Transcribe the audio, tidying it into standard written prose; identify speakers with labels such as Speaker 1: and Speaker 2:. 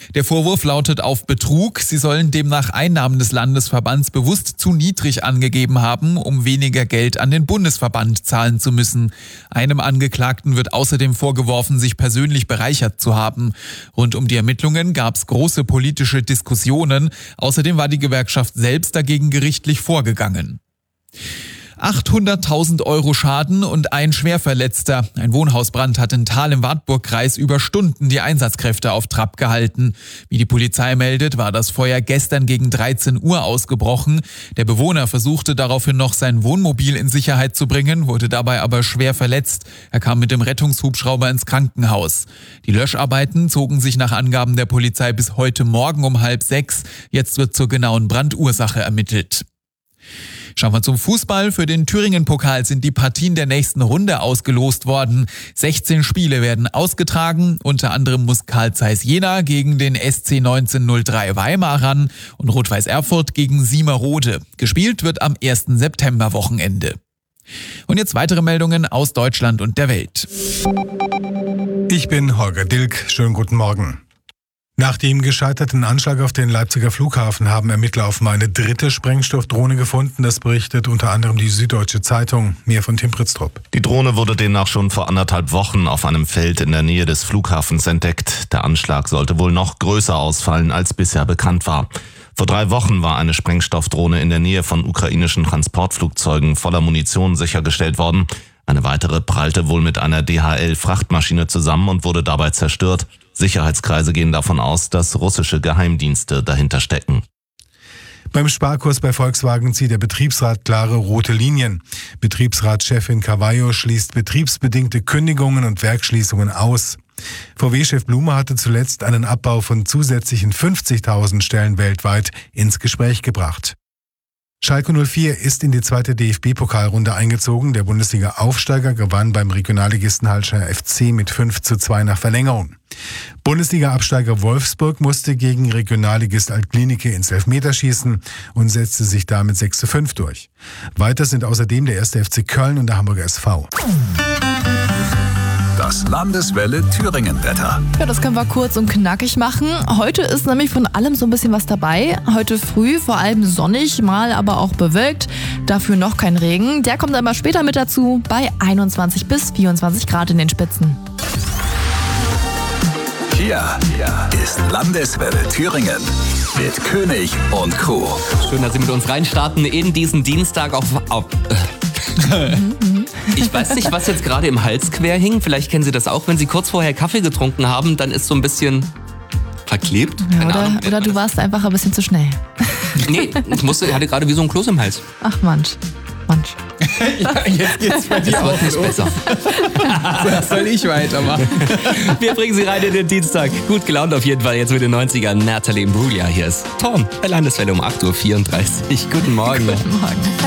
Speaker 1: Der Vorwurf lautet auf Betrug. Sie sollen demnach Einnahmen des Landesverbands bewusst zu niedrig angegeben haben, um weniger Geld an den Bundesverband zahlen zu müssen. Einem Angeklagten wird außerdem vorgeworfen, sich persönlich bereichert zu haben. Rund um die Ermittlungen gab es große politische Diskussionen. Außerdem war die Gewerkschaft selbst dagegen gerichtlich vorgegangen. 800.000 € Schaden und ein Schwerverletzter. Ein Wohnhausbrand hat in Thal im Wartburgkreis über Stunden die Einsatzkräfte auf Trab gehalten. Wie die Polizei meldet, war das Feuer gestern gegen 13 Uhr ausgebrochen. Der Bewohner versuchte daraufhin noch sein Wohnmobil in Sicherheit zu bringen, wurde dabei aber schwer verletzt. Er kam mit dem Rettungshubschrauber ins Krankenhaus. Die Löscharbeiten zogen sich nach Angaben der Polizei bis heute Morgen um 5:30. Jetzt wird zur genauen Brandursache ermittelt. Schauen wir zum Fußball. Für den Thüringen-Pokal sind die Partien der nächsten Runde ausgelost worden. 16 Spiele werden ausgetragen. Unter anderem muss Carl Zeiss Jena gegen den SC 1903 Weimar ran und Rot-Weiß Erfurt gegen Siemerode. Gespielt wird am 1. September-Wochenende. Und jetzt weitere Meldungen aus Deutschland und der Welt.
Speaker 2: Ich bin Holger Dilk. Schönen guten Morgen. Nach dem gescheiterten Anschlag auf den Leipziger Flughafen haben Ermittler offenbar eine dritte Sprengstoffdrohne gefunden. Das berichtet unter anderem die Süddeutsche Zeitung. Mehr von Tim Pritztrup.
Speaker 3: Die Drohne wurde demnach schon vor 1,5 Wochen auf einem Feld in der Nähe des Flughafens entdeckt. Der Anschlag sollte wohl noch größer ausfallen, als bisher bekannt war. Vor 3 Wochen war eine Sprengstoffdrohne in der Nähe von ukrainischen Transportflugzeugen voller Munition sichergestellt worden. Eine weitere prallte wohl mit einer DHL-Frachtmaschine zusammen und wurde dabei zerstört. Sicherheitskreise gehen davon aus, dass russische Geheimdienste dahinter stecken.
Speaker 2: Beim Sparkurs bei Volkswagen zieht der Betriebsrat klare rote Linien. Betriebsratschefin Carvalho schließt betriebsbedingte Kündigungen und Werksschließungen aus. VW-Chef Blume hatte zuletzt einen Abbau von zusätzlichen 50.000 Stellen weltweit ins Gespräch gebracht. Schalke 04 ist in die zweite DFB-Pokalrunde eingezogen. Der Bundesliga-Aufsteiger gewann beim Regionalligisten Halscher FC mit 5:2 nach Verlängerung. Bundesliga-Absteiger Wolfsburg musste gegen Regionalligist Altklinike ins Elfmeterschießen und setzte sich damit 6:5 durch. Weiter sind außerdem der 1. FC Köln und der Hamburger SV.
Speaker 4: Das Landeswelle Thüringen-Wetter.
Speaker 5: Ja, das können wir kurz und knackig machen. Heute ist nämlich von allem so ein bisschen was dabei. Heute früh vor allem sonnig, mal aber auch bewölkt. Dafür noch kein Regen. Der kommt aber später mit dazu bei 21 bis 24 Grad in den Spitzen.
Speaker 4: Hier ist Landeswelle Thüringen mit König und Co.
Speaker 6: Schön, dass Sie mit uns reinstarten in diesen Dienstag auf Ich weiß nicht, was jetzt gerade im Hals quer hing. Vielleicht kennen Sie das auch, wenn Sie kurz vorher Kaffee getrunken haben, dann ist so ein bisschen verklebt.
Speaker 5: Ja, oder du warst einfach ein bisschen zu schnell.
Speaker 6: Nee, ich hatte gerade wie so ein Kloß im Hals.
Speaker 5: Ach Mensch.
Speaker 1: Ja, jetzt geht's bei dir auch
Speaker 6: nicht besser.
Speaker 1: Soll ich weitermachen?
Speaker 6: Wir bringen Sie rein in den Dienstag. Gut gelaunt auf jeden Fall jetzt mit den 90ern. Natalie Imbruglia. Hier ist Tom bei Landeswelle um 8:34 Uhr. Guten Morgen.
Speaker 5: Guten Morgen.